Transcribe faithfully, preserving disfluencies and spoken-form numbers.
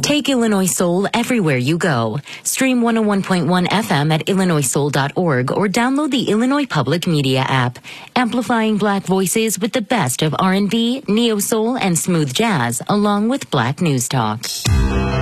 Take Illinois Soul everywhere you go. Stream one oh one point one F M at illinois soul dot org or download the Illinois Public Media app. Amplifying Black voices with the best of R and B, neo-soul, and smooth jazz, along with Black news talk.